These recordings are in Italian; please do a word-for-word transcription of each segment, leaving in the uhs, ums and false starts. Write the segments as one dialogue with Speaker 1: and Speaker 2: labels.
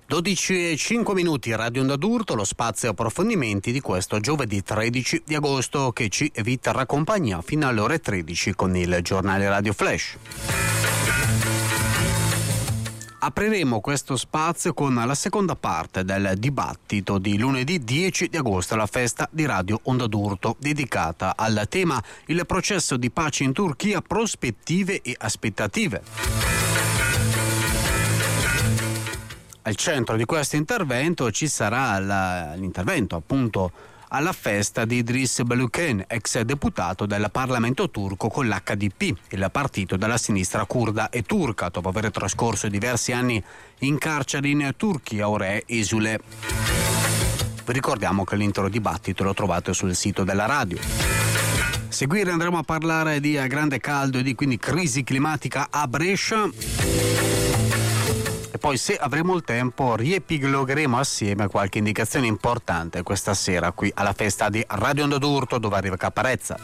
Speaker 1: dodici e cinque minuti, Radio Onda d'Urto, lo spazio approfondimenti di questo giovedì tredici di agosto che ci vi terrà compagnia fino alle ore tredici con il giornale Radio Flash. Apriremo questo spazio con la seconda parte del dibattito di lunedì dieci di agosto alla festa di Radio Onda d'Urto, dedicata al tema il processo di pace in Turchia, prospettive e aspettative. Al centro di questo intervento ci sarà la, l'intervento appunto alla festa di Idris Baluken, ex deputato del Parlamento turco con l'H D P, il partito della sinistra curda e turca, dopo aver trascorso diversi anni in carcere in Turchia, ora è esule. Vi ricordiamo che l'intero dibattito lo trovate sul sito della radio. Seguire andremo a parlare di grande caldo e di quindi crisi climatica a Brescia. E poi, se avremo il tempo, riepilogheremo assieme qualche indicazione importante questa sera qui alla festa di Radio Onda d'Urto, dove arriva Caparezza.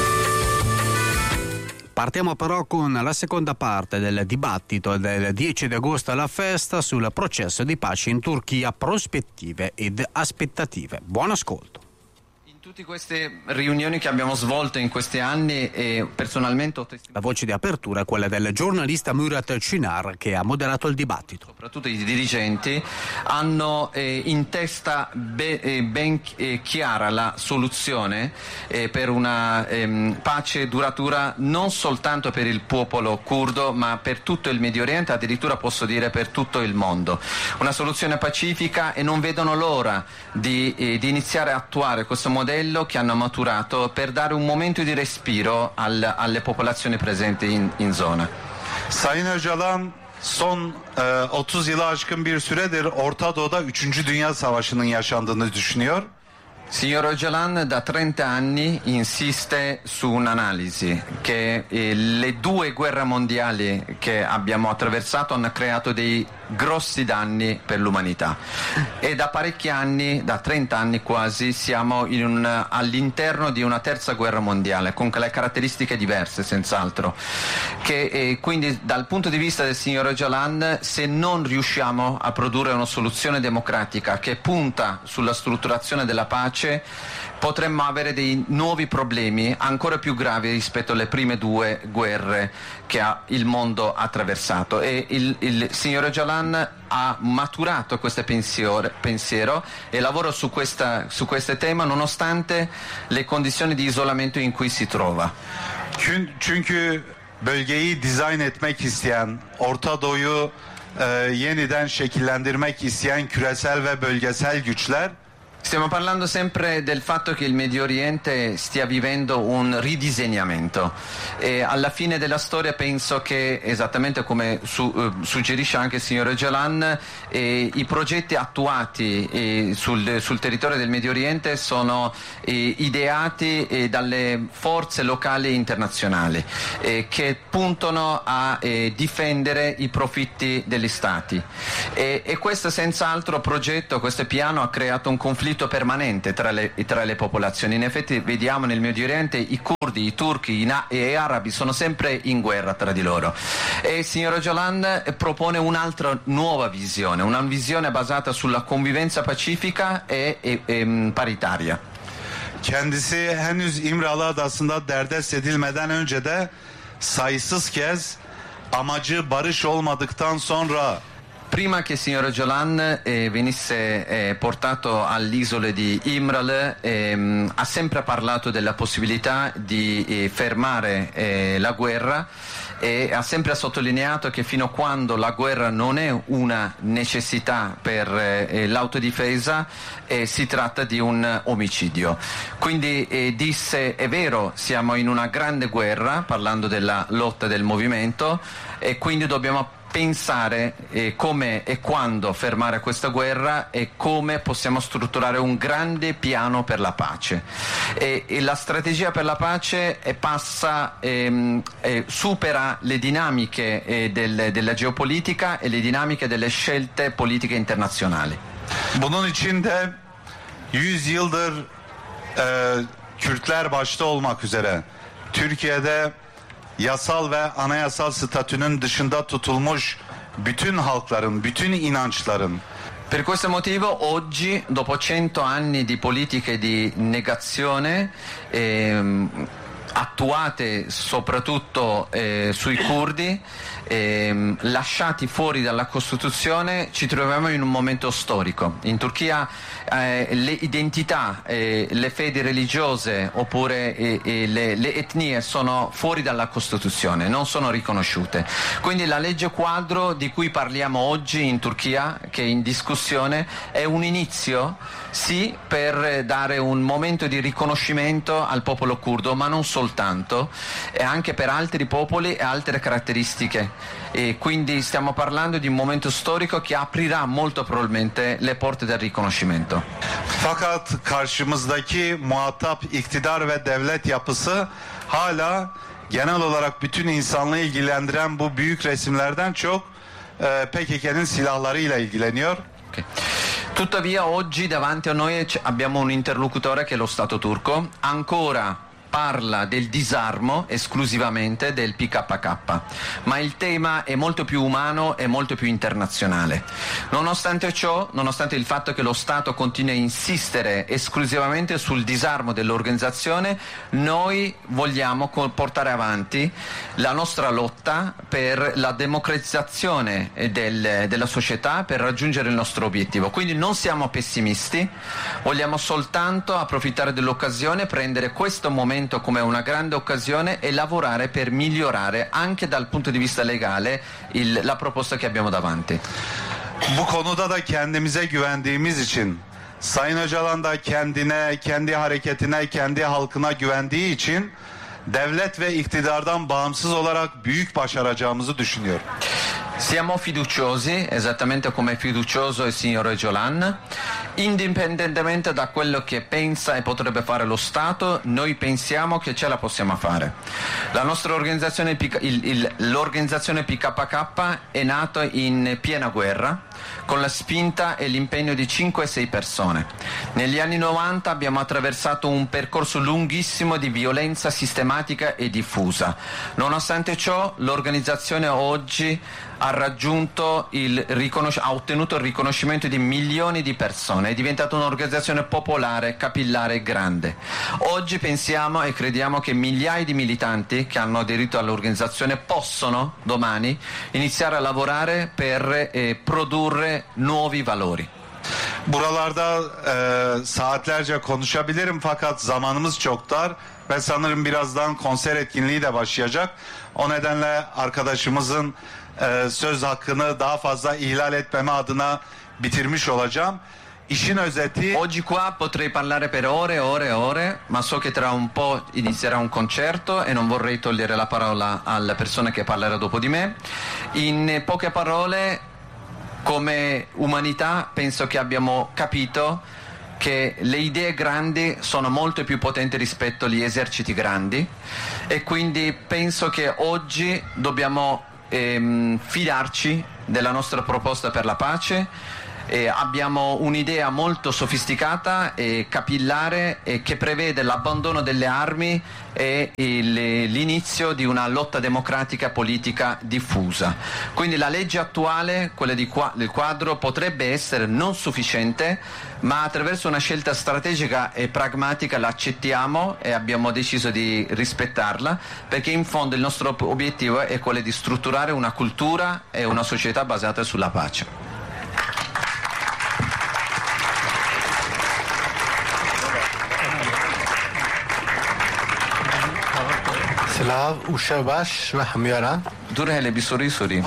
Speaker 1: Partiamo però con la seconda parte del dibattito del dieci di agosto alla festa sul processo di pace in Turchia, prospettive ed aspettative. Buon ascolto.
Speaker 2: In tutte queste riunioni che abbiamo svolto in questi anni, e personalmente ho testimoniato.
Speaker 1: La voce di apertura è quella del giornalista Murat Cinar, che ha moderato il dibattito.
Speaker 2: Soprattutto i dirigenti hanno eh, in testa be, eh, ben eh, chiara la soluzione eh, per una ehm, pace duratura non soltanto per il popolo curdo, ma per tutto il Medio Oriente, addirittura posso dire per tutto il mondo. Una soluzione pacifica, e non vedono l'ora di, eh, di iniziare a attuare questo modello che hanno maturato per dare un momento di respiro al, alle popolazioni presenti in, in zona.
Speaker 3: Sayın Öcalan son e, otuz yılı aşkın bir süredir Orta Doğu'da üçüncü Dünya Savaşı'nın yaşandığını düşünüyor.
Speaker 2: Signor Öcalan da trenta anni insiste su un'analisi che eh, le due guerre mondiali che abbiamo attraversato hanno creato dei grossi danni per l'umanità, e da parecchi anni, da trenta anni quasi, siamo in un, all'interno di una terza guerra mondiale con le caratteristiche diverse senz'altro, che eh, quindi dal punto di vista del signor Öcalan, se non riusciamo a produrre una soluzione democratica che punta sulla strutturazione della pace, potremmo avere dei nuovi problemi ancora più gravi rispetto alle prime due guerre che ha il mondo attraversato, e il, il signor Öcalan ha maturato questo pensiero, pensiero e lavora su, questa, su questo tema nonostante le condizioni di isolamento in cui si trova.
Speaker 3: Çünkü bölgeyi dizayn etmek isteyen, Orta Doğu'yu e, yeniden şekillendirmek isteyen küresel ve bölgesel güçler.
Speaker 2: Stiamo parlando sempre del fatto che il Medio Oriente stia vivendo un ridisegnamento, e alla fine della storia penso che, esattamente come su, eh, suggerisce anche il signor Öcalan, eh, i progetti attuati eh, sul, sul territorio del Medio Oriente sono eh, ideati eh, dalle forze locali e internazionali eh, che puntano a eh, difendere i profitti degli stati, e, e questo senz'altro progetto, questo piano ha creato un conflitto permanente tra le, tra le popolazioni. In effetti vediamo nel Medio Oriente i curdi, i turchi i e gli arabi sono sempre in guerra tra di loro, e il signor Öcalan propone un'altra nuova visione, una visione basata sulla convivenza pacifica e, e, e paritaria.
Speaker 3: Kendisi henüz İmralı Adası'nda derdest edilmeden önce de sayısız kez amacı barış olmadıktan sonra
Speaker 2: Prima che il signor Öcalan eh, venisse eh, portato all'isola di Imral, ehm, ha sempre parlato della possibilità di eh, fermare eh, la guerra, e ha sempre sottolineato che fino a quando la guerra non è una necessità per eh, l'autodifesa, eh, si tratta di un omicidio. Quindi eh, disse: è vero, siamo in una grande guerra, parlando della lotta del movimento, e quindi dobbiamo pensare eh, come e quando fermare questa guerra e come possiamo strutturare un grande piano per la pace. E, e la strategia per la pace eh, passa, ehm, eh, supera le dinamiche eh, del, della geopolitica e le dinamiche delle scelte politiche internazionali.
Speaker 3: Bunun için de yüz yıldır e, Kürtler başta olmak üzere Türkiye'de yasal ve anayasal statünün dışında tutulmuş bütün halkların, bütün inançların
Speaker 2: Per questo motivo oggi, dopo cento anni di politiche di negazione ehm, attuate soprattutto eh, sui curdi, eh, lasciati fuori dalla Costituzione, ci troviamo in un momento storico. In Turchia eh, le identità, eh, le fedi religiose oppure eh, eh, le, le etnie sono fuori dalla Costituzione, non sono riconosciute. Quindi la legge quadro di cui parliamo oggi in Turchia, che è in discussione, è un inizio, sì, per dare un momento di riconoscimento al popolo curdo, ma non soltanto, e anche per altri popoli e altre caratteristiche. E quindi stiamo parlando di un momento storico che aprirà molto probabilmente le porte del riconoscimento.
Speaker 3: Fakat karşımızdaki muhatap iktidar ve devlet yapısı hala genel olarak bütün insanlığı ilgilendiren bu büyük resimlerden çok e, P K K'nin silahlarıyla ilgileniyor.
Speaker 2: Okay. Tuttavia oggi davanti a noi abbiamo un interlocutore che è lo Stato turco, ancora parla del disarmo esclusivamente del P K K, ma il tema è molto più umano e molto più internazionale. Nonostante ciò, nonostante il fatto che lo Stato continui a insistere esclusivamente sul disarmo dell'organizzazione, noi vogliamo portare avanti la nostra lotta per la democratizzazione del, della società, per raggiungere il nostro obiettivo. Quindi non siamo pessimisti, vogliamo soltanto approfittare dell'occasione, prendere questo momento come una grande occasione e lavorare per migliorare anche dal punto di vista legale il, la proposta che abbiamo davanti.
Speaker 3: Bu konuda da kendimize güvendiğimiz için, Sayın Öcalan da kendine, kendi hareketine, kendi halkına güvendiği için devlet ve iktidardan bağımsız olarak büyük başaracağımızı düşünüyorum.
Speaker 2: Siamo fiduciosi, esattamente come è fiducioso il signor Öcalan, indipendentemente da quello che pensa e potrebbe fare lo Stato, noi pensiamo che ce la possiamo fare. La nostra organizzazione, il, il, l'organizzazione P K K è nata in piena guerra, con la spinta e l'impegno di cinque sei persone. Negli anni novanta abbiamo attraversato un percorso lunghissimo di violenza sistematica e diffusa. Nonostante ciò, l'organizzazione oggi ha raggiunto il riconos- ha ottenuto il riconoscimento di milioni di persone, è diventata un'organizzazione popolare, capillare e grande. Oggi pensiamo e crediamo che migliaia di militanti che hanno aderito all'organizzazione possono domani iniziare a lavorare per eh, produrre nuovi valori.
Speaker 3: Buralarda e, saatlerce konuşabilirim fakat zamanımız çok dar ve sanırım birazdan konser etkinliği de başlayacak. O nedenle arkadaşımızın e, söz hakkını daha fazla ihlal etmeme adına bitirmiş olacağım. İşin özeti...
Speaker 2: Oggi qua potrei parlare per ore e ore e ore, ma so che tra un po' inizierà un concerto e non vorrei togliere la parola alla persona che parlerà dopo di me. In poche parole, come umanità penso che abbiamo capito che le idee grandi sono molto più potenti rispetto agli eserciti grandi e quindi penso che oggi dobbiamo ehm, fidarci della nostra proposta per la pace. Eh, abbiamo un'idea molto sofisticata e capillare e che prevede l'abbandono delle armi e il, l'inizio di una lotta democratica politica diffusa. Quindi la legge attuale, quella di qua, del quadro, potrebbe essere non sufficiente, ma attraverso una scelta strategica e pragmatica l'accettiamo e abbiamo deciso di rispettarla, perché in fondo il nostro obiettivo è quello di strutturare una cultura e una società basata sulla pace.
Speaker 4: سلام وشباش و همیارا
Speaker 2: دور hele bir soruyu sorayım.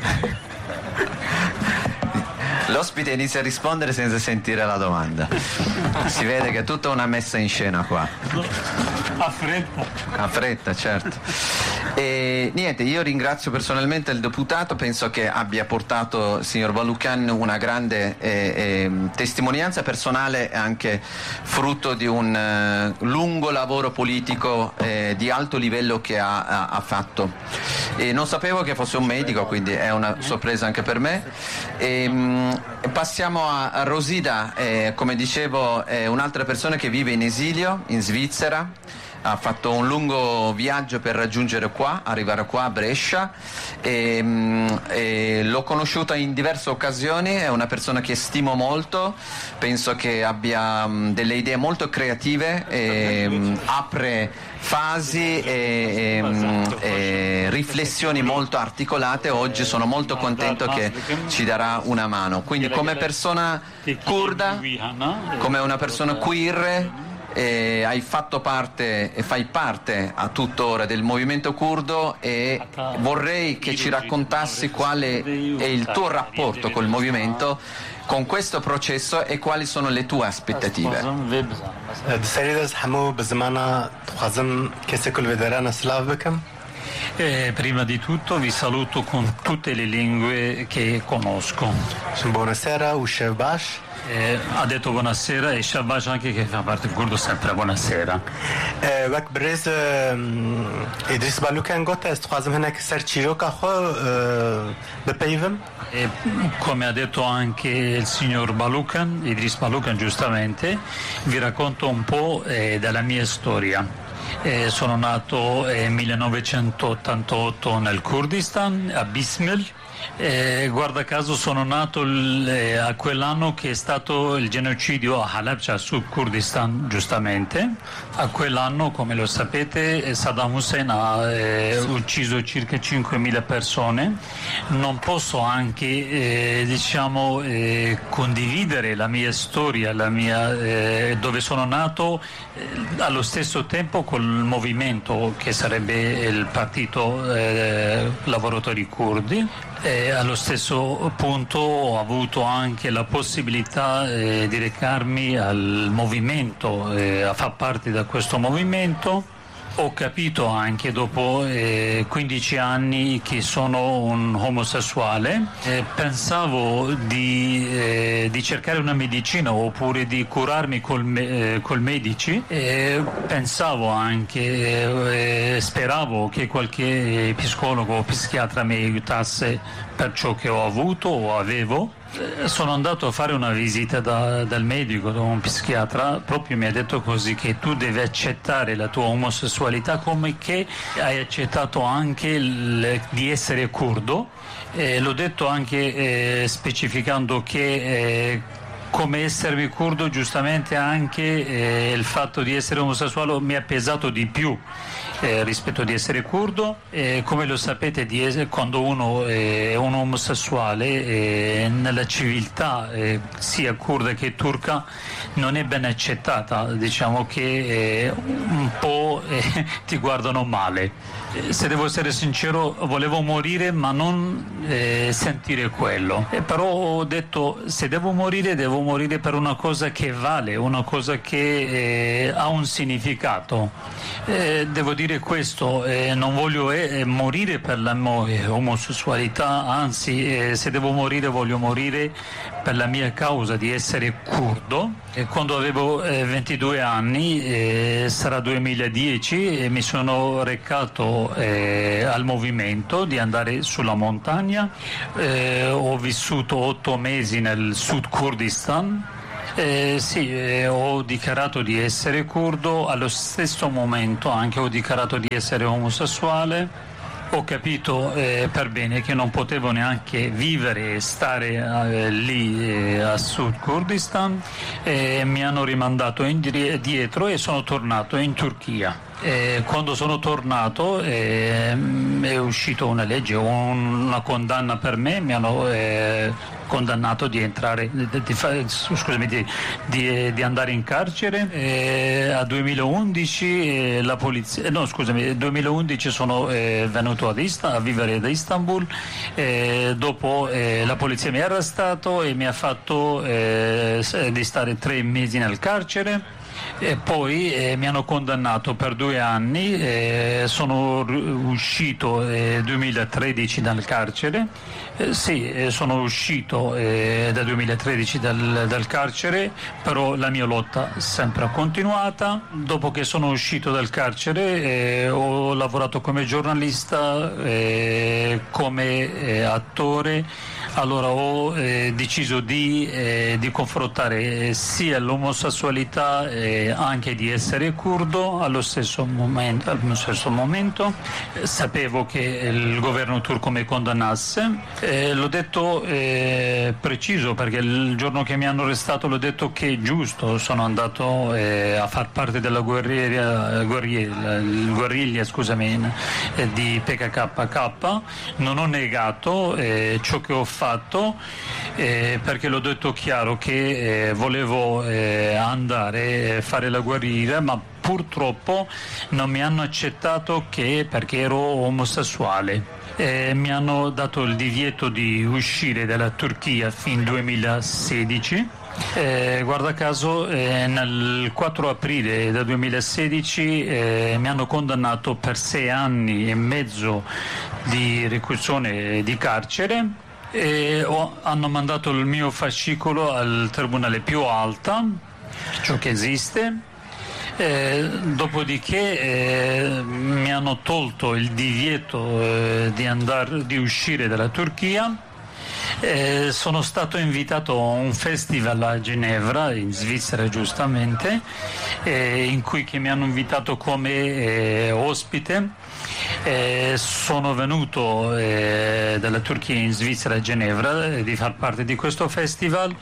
Speaker 2: L'ospite inizia a rispondere senza sentire la domanda. Si vede che è tutta una messa in scena qua.
Speaker 4: A fretta.
Speaker 2: A fretta, certo. E niente, io ringrazio personalmente il deputato, penso che abbia portato, signor Balukan, una grande eh, eh, testimonianza personale e anche frutto di un eh, lungo lavoro politico eh, di alto livello che ha, ha, ha fatto. E non sapevo che fosse un medico, quindi è una sorpresa anche per me. E, mh, passiamo a, a Rosida, eh, come dicevo, è un'altra persona che vive in esilio in Svizzera. ha fatto un lungo viaggio per raggiungere qua, arrivare qua a Brescia e, e l'ho conosciuta in diverse occasioni, è una persona che stimo molto, penso che abbia delle idee molto creative, e, apre fasi e, e, e riflessioni molto articolate. Oggi sono molto contento che ci darà una mano, quindi come persona curda, come una persona queer, e hai fatto parte e fai parte a tuttora del movimento curdo, e vorrei che ci raccontassi quale è il tuo rapporto col movimento, con questo processo, e quali sono le tue aspettative.
Speaker 5: Eh, prima di tutto vi saluto con tutte le lingue che conosco.
Speaker 4: Buonasera, Ushebash.
Speaker 5: Eh, ha detto buonasera, e Shabash anche, che fa parte del curdo, sempre buonasera.
Speaker 4: وقت برز إدريس بالوكان قلت استخدم هناك سرچيرو كخو بپیوم.
Speaker 5: E, come ha detto anche il signor Balukan, Idris Balukan giustamente, vi racconto un po' eh, della mia storia. Eh, sono nato nel millenovecentottantotto nel Kurdistan, a Bismil. Eh, guarda caso sono nato l, eh, a quell'anno che è stato il genocidio a Halab, cioè Sud Kurdistan, giustamente. A quell'anno, come lo sapete, Saddam Hussein ha eh, ucciso circa cinquemila persone. Non posso anche eh, diciamo eh, condividere la mia storia, la mia, eh, dove sono nato, eh, allo stesso tempo col movimento che sarebbe il partito eh, lavoratori curdi. E allo stesso punto ho avuto anche la possibilità eh, di recarmi al movimento, eh, a far parte da questo movimento. Ho capito anche dopo eh, quindici anni che sono un omosessuale. Eh, pensavo di, eh, di cercare una medicina oppure di curarmi col, me, eh, col medici. Eh, pensavo anche, eh, speravo che qualche psicologo o psichiatra mi aiutasse per ciò che ho avuto o avevo. Sono andato a fare una visita da, dal medico, da un psichiatra, proprio mi ha detto così, che tu devi accettare la tua omosessualità come che hai accettato anche il, di essere curdo. Eh, l'ho detto anche eh, specificando che eh, come essermi curdo, giustamente anche eh, il fatto di essere omosessuale mi ha pesato di più eh, rispetto di essere curdo. Eh, come lo sapete, di es- quando uno è un omosessuale eh, nella civiltà eh, sia curda che turca non è ben accettata, diciamo che eh, un po' eh, ti guardano male. Se devo essere sincero, volevo morire ma non eh, sentire quello. E però ho detto, se devo morire, devo morire per una cosa che vale, una cosa che eh, ha un significato. Eh, devo dire questo, eh, non voglio eh, morire per la mia omosessualità, anzi eh, se devo morire voglio morire per la mia causa di essere curdo. E quando avevo eh, ventidue anni, eh, sarà duemiladieci, e mi sono recato eh, al movimento di andare sulla montagna. Eh, ho vissuto otto mesi nel Sud Kurdistan. Eh, sì, eh, ho dichiarato di essere curdo, allo stesso momento anche ho dichiarato di essere omosessuale. Ho capito eh, per bene che non potevo neanche vivere e stare eh, lì eh, a Sud Kurdistan, e mi hanno rimandato indietro e sono tornato in Turchia. E quando sono tornato eh, è uscita una legge, una condanna per me, mi hanno eh, condannato di entrare, di, di, scusami, di, di, di andare in carcere. E a duemilaundici eh, la polizia, no scusami, duemilaundici sono eh, venuto ad Ist- a vivere ad Istanbul. Eh, dopo eh, la polizia mi ha arrestato e mi ha fatto eh, di stare tre mesi nel carcere. E poi eh, mi hanno condannato per due anni, eh, sono uscito nel eh, duemilatredici dal carcere, eh, sì, eh, sono uscito eh, dal duemilatredici dal, dal carcere, però la mia lotta sempre è continuata. Dopo che sono uscito dal carcere eh, ho lavorato come giornalista, eh, come eh, attore, allora ho eh, deciso di, eh, di confrontare sia l'omosessualità e anche di essere curdo allo stesso momento. Allo stesso momento. Sapevo che il governo turco mi condannasse, eh, l'ho detto eh, preciso, perché il giorno che mi hanno arrestato l'ho detto che è giusto, sono andato eh, a far parte della guerriglia, guerriglia, guerriglia scusami, eh, di P K K K, non ho negato eh, ciò che ho fatto, eh, perché l'ho detto chiaro che eh, volevo eh, andare a fare la guerriglia, ma purtroppo non mi hanno accettato che, perché ero omosessuale. Eh, mi hanno dato il divieto di uscire dalla Turchia fin duemilasedici. Eh, guarda caso eh, nel quattro aprile del duemilasedici eh, mi hanno condannato per sei anni e mezzo di reclusione di carcere e ho, hanno mandato il mio fascicolo al tribunale più alto, ciò che esiste. Eh, dopodiché eh, mi hanno tolto il divieto eh, di, andare, di uscire dalla Turchia. Eh, sono stato invitato a un festival a Ginevra, in Svizzera giustamente, eh, in cui che mi hanno invitato come eh, ospite. Eh, sono venuto eh, dalla Turchia in Svizzera a Ginevra eh, di far parte di questo festival.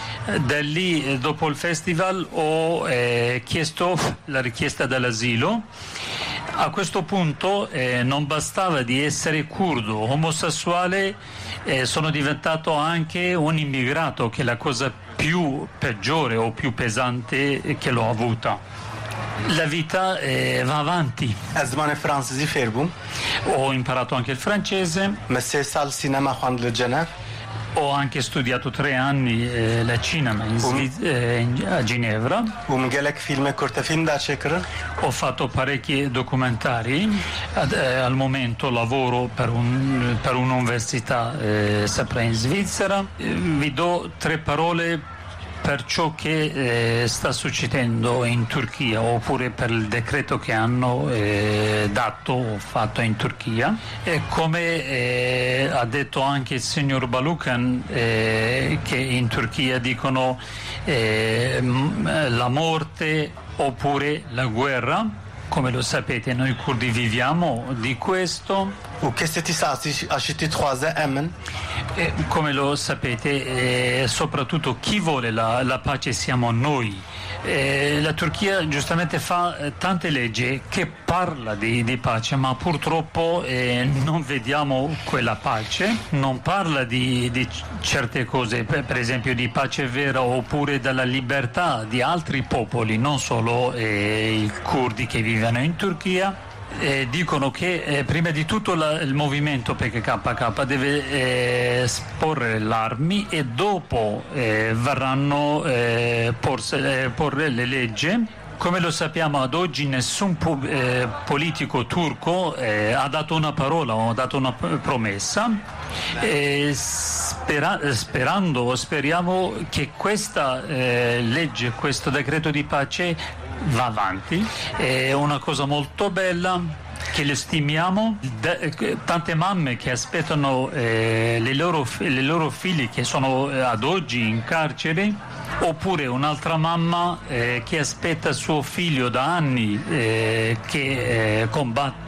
Speaker 5: Da lì, dopo il festival, ho eh, chiesto la richiesta dell'asilo. A questo punto eh, non bastava di essere curdo, omosessuale, eh, sono diventato anche un immigrato, che è la cosa più peggiore o più pesante che l'ho avuta. La vita eh, va avanti.
Speaker 4: زمان فرانسیزی فێر بووم.
Speaker 5: Ho imparato anche il francese.
Speaker 4: مە سێ ساڵ سینەما خواند لە جەنەڤ.
Speaker 5: Ho anche studiato tre anni eh, la cinema in Sviz- eh, in, a Ginevra.
Speaker 4: وم gelek فیلمێ کورتەفیلمدا چێکردن.
Speaker 5: Ho fatto parecchi documentari. Ad, eh, al momento lavoro per, un, per un'università eh, sempre in Svizzera. Eh, vi do tre parole per ciò che eh, sta succedendo in Turchia, oppure per il decreto che hanno eh, dato o fatto in Turchia. E come eh, ha detto anche il signor Balukan, eh, che in Turchia dicono eh, la morte oppure la guerra. Come lo sapete, noi curdi viviamo di questo.
Speaker 4: و کەسێتی ساسی ئاشتی خوازە ئەمن.
Speaker 5: E come lo sapete, eh, soprattutto chi vuole la, la pace siamo noi. Eh, la Turchia giustamente fa eh, tante leggi che parla di, di pace, ma purtroppo eh, non vediamo quella pace, non parla di, di certe cose, per, per esempio di pace vera oppure della libertà di altri popoli, non solo eh, i curdi che vivono in Turchia. Eh, dicono che eh, prima di tutto la, il movimento P K K deve eh, esporre le armi e dopo eh, verranno eh, porse, eh, porre le leggi. Come lo sappiamo, ad oggi nessun po- eh, politico turco eh, ha dato una parola o ha dato una p- promessa. Eh, spera- sperando, speriamo che questa eh, legge, questo decreto di pace va avanti. È una cosa molto bella che le stimiamo. De- tante mamme che aspettano eh, le, loro, le loro figli che sono eh, ad oggi in carcere, oppure un'altra mamma eh, che aspetta suo figlio da anni eh, che eh, combatte